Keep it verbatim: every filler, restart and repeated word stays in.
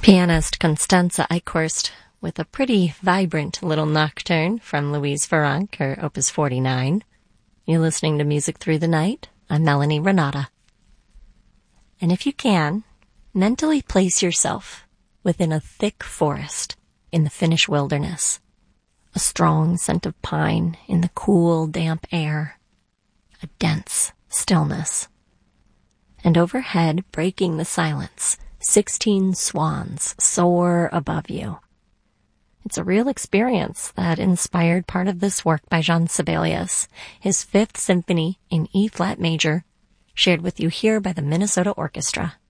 Pianist Constanze Eichhorst with a pretty vibrant little nocturne from Louise Farrenc, her Opus forty-nine. You're listening to Music Through the Night. I'm Melanie Renata. And if you can, mentally place yourself within a thick forest in the Finnish wilderness. A strong scent of pine in the cool, damp air. A dense stillness. And overhead, breaking the silence, sixteen swans soar above you. It's a real experience that inspired part of this work by Jean Sibelius, his Fifth Symphony in E-flat major, shared with you here by the Minnesota Orchestra.